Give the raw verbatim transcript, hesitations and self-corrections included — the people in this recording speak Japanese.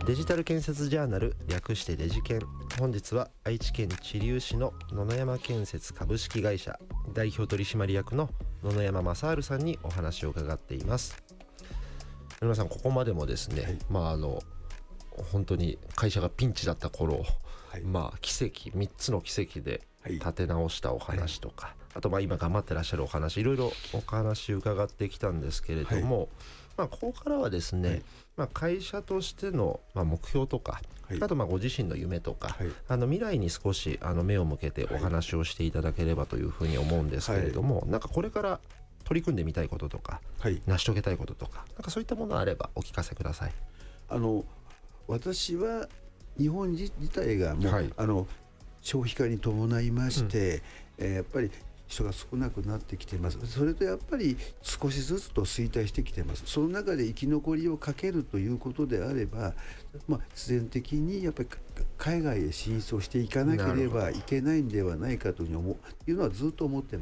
デジタル建設ジャーナル、略してデジケン。本日は愛知県知立市の野々山建設株式会社代表取締役の野々山正治さんにお話を伺っています。野々山さん、ここまでもですね、はい、まああの本当に会社がピンチだった頃、はい、まあ奇跡みっつの奇跡で立て直したお話とか、はい、あとまあ今頑張ってらっしゃるお話、いろいろお話伺ってきたんですけれども、はい、まあ、ここからはですね、はい、まあ、会社としてのまあ目標とか、はい、あとまあご自身の夢とか、はい、あの未来に少しあの目を向けてお話をしていただければというふうに思うんですけれども、はい、なんかこれから取り組んでみたいこととか、はい、成し遂げたいこととか、なんかそういったものがあればお聞かせください。 あの私は日本自体がもう、はい、あの消費化に伴いまして、うん、えー、やっぱり人が少なくなってきています。それとやっぱり少しずつと衰退してきています。その中で生き残りをかけるということであれば、まあ、必然的にやっぱり海外へ進出をしていかなければいけないんではないかというのはずっと思っています。